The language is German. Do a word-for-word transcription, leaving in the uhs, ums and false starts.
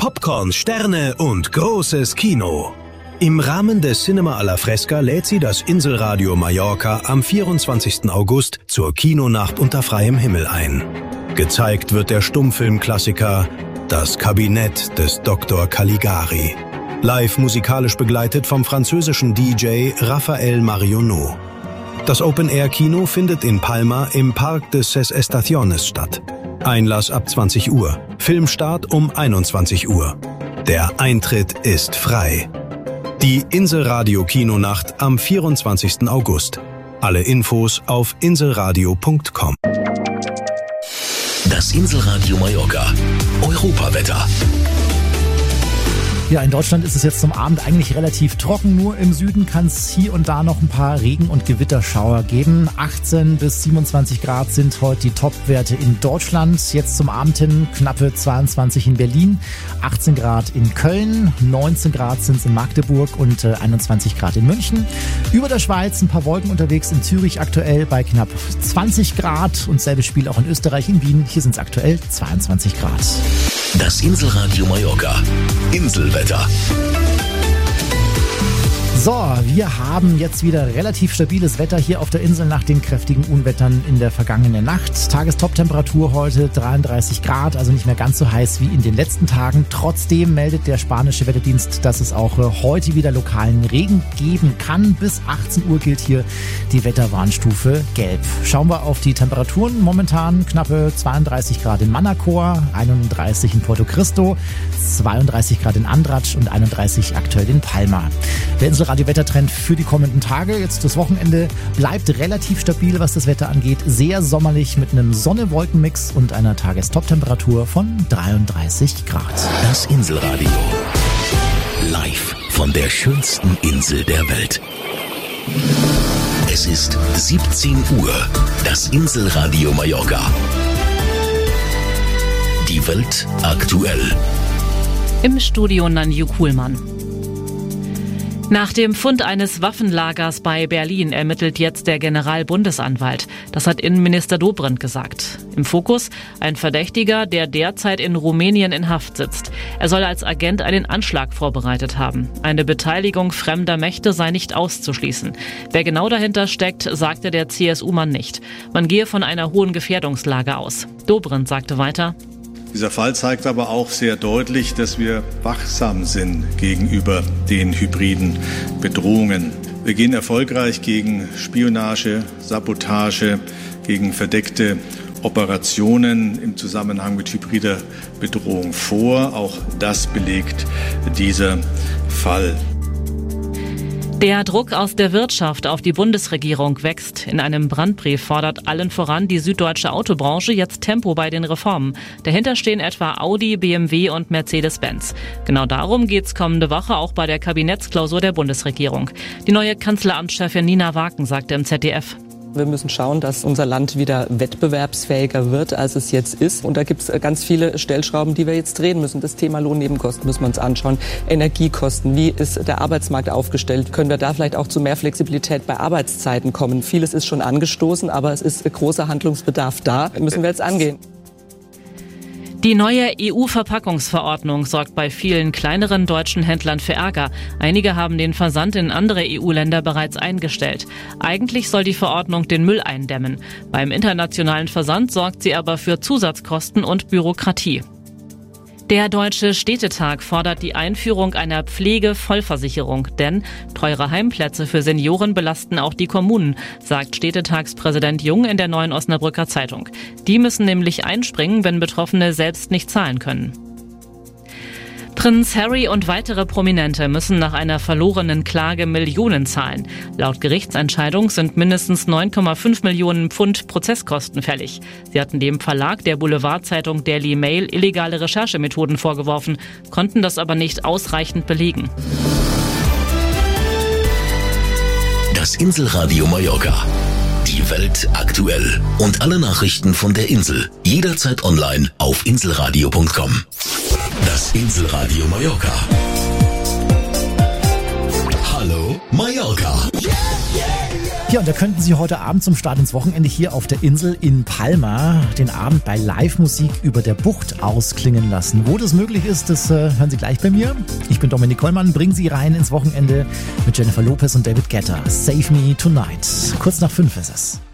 Popcorn, Sterne und großes Kino. Im Rahmen des Cinema alla Fresca lädt sie das Inselradio Mallorca am vierundzwanzigsten August zur Kinonacht unter freiem Himmel ein. Gezeigt wird der Stummfilmklassiker Das Kabinett des Doktor Caligari. Live musikalisch begleitet vom französischen D J Raphael Marionneau. Das Open-Air-Kino findet in Palma im Park de Ses Estaciones statt. Einlass ab zwanzig Uhr, Filmstart um einundzwanzig Uhr. Der Eintritt ist frei. Die Inselradio-Kinonacht am vierundzwanzigsten August. Alle Infos auf inselradio punkt com. Das Inselradio Mallorca. Europawetter. Ja, in Deutschland ist es jetzt zum Abend eigentlich relativ trocken. Nur im Süden kann es hier und da noch ein paar Regen- und Gewitterschauer geben. achtzehn bis siebenundzwanzig Grad sind heute die Topwerte in Deutschland. Jetzt zum Abend hin knappe zweiundzwanzig in Berlin, achtzehn Grad in Köln, neunzehn Grad sind es in Magdeburg und äh, einundzwanzig Grad in München. Über der Schweiz ein paar Wolken unterwegs, in Zürich aktuell bei knapp zwanzig Grad. Und selbes Spiel auch in Österreich, in Wien. Hier sind es aktuell zweiundzwanzig Grad. Das Inselradio Mallorca. Inselwetter. So, wir haben jetzt wieder relativ stabiles Wetter hier auf der Insel nach den kräftigen Unwettern in der vergangenen Nacht. Tagestoptemperatur heute dreiunddreißig Grad, also nicht mehr ganz so heiß wie in den letzten Tagen. Trotzdem meldet der spanische Wetterdienst, dass es auch heute wieder lokalen Regen geben kann. Bis achtzehn Uhr gilt hier die Wetterwarnstufe Gelb. Schauen wir auf die Temperaturen. Momentan knappe zweiunddreißig Grad in Manacor, einunddreißig in Porto Cristo, zweiunddreißig Grad in Andratx und einunddreißig aktuell in Palma. Der Inselradio Wettertrend für die kommenden Tage. Jetzt das Wochenende bleibt relativ stabil, was das Wetter angeht. Sehr sommerlich mit einem Sonne-Wolken-Mix und einer Tagestoptemperatur von dreiunddreißig Grad. Das Inselradio. Live von der schönsten Insel der Welt. Es ist siebzehn Uhr. Das Inselradio Mallorca. Die Welt aktuell. Im Studio Nanju Kuhlmann. Nach dem Fund eines Waffenlagers bei Berlin ermittelt jetzt der Generalbundesanwalt. Das hat Innenminister Dobrindt gesagt. Im Fokus ein Verdächtiger, der derzeit in Rumänien in Haft sitzt. Er soll als Agent einen Anschlag vorbereitet haben. Eine Beteiligung fremder Mächte sei nicht auszuschließen. Wer genau dahinter steckt, sagte der C S U-Mann nicht. Man gehe von einer hohen Gefährdungslage aus. Dobrindt sagte weiter: Dieser Fall zeigt aber auch sehr deutlich, dass wir wachsam sind gegenüber den hybriden Bedrohungen. Wir gehen erfolgreich gegen Spionage, Sabotage, gegen verdeckte Operationen im Zusammenhang mit hybrider Bedrohung vor. Auch das belegt dieser Fall. Der Druck aus der Wirtschaft auf die Bundesregierung wächst. In einem Brandbrief fordert allen voran die süddeutsche Autobranche jetzt Tempo bei den Reformen. Dahinter stehen etwa Audi, B M W und Mercedes-Benz. Genau darum geht's kommende Woche auch bei der Kabinettsklausur der Bundesregierung. Die neue Kanzleramtschefin Nina Waken sagte im Z D F: Wir müssen schauen, dass unser Land wieder wettbewerbsfähiger wird, als es jetzt ist. Und da gibt es ganz viele Stellschrauben, die wir jetzt drehen müssen. Das Thema Lohnnebenkosten müssen wir uns anschauen. Energiekosten, wie ist der Arbeitsmarkt aufgestellt? Können wir da vielleicht auch zu mehr Flexibilität bei Arbeitszeiten kommen? Vieles ist schon angestoßen, aber es ist großer Handlungsbedarf da. Das müssen wir jetzt angehen. Die neue E U-Verpackungsverordnung sorgt bei vielen kleineren deutschen Händlern für Ärger. Einige haben den Versand in andere E U-Länder bereits eingestellt. Eigentlich soll die Verordnung den Müll eindämmen. Beim internationalen Versand sorgt sie aber für Zusatzkosten und Bürokratie. Der Deutsche Städtetag fordert die Einführung einer Pflegevollversicherung, denn teure Heimplätze für Senioren belasten auch die Kommunen, sagt Städtetagspräsident Jung in der Neuen Osnabrücker Zeitung. Die müssen nämlich einspringen, wenn Betroffene selbst nicht zahlen können. Prinz Harry und weitere Prominente müssen nach einer verlorenen Klage Millionen zahlen. Laut Gerichtsentscheidung sind mindestens neun Komma fünf Millionen Pfund Prozesskosten fällig. Sie hatten dem Verlag der Boulevardzeitung Daily Mail illegale Recherchemethoden vorgeworfen, konnten das aber nicht ausreichend belegen. Das Inselradio Mallorca. Die Welt aktuell. Und alle Nachrichten von der Insel. Jederzeit online auf inselradio punkt com. Das Inselradio Mallorca. Hallo Hallo Mallorca. Ja, und da könnten Sie heute Abend zum Start ins Wochenende hier auf der Insel in Palma den Abend bei Live-Musik über der Bucht ausklingen lassen. Wo das möglich ist, das äh, hören Sie gleich bei mir. Ich bin Dominik Kollmann, bringen Sie rein ins Wochenende mit Jennifer Lopez und David Guetta. Save Me Tonight. Kurz nach fünf ist es.